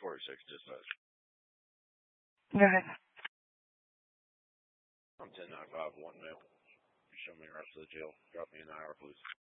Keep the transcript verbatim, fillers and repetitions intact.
forty-six dispatch. Go ahead. I'm ten nine five one male. Show me the rest of the jail. Drop me an hour, please.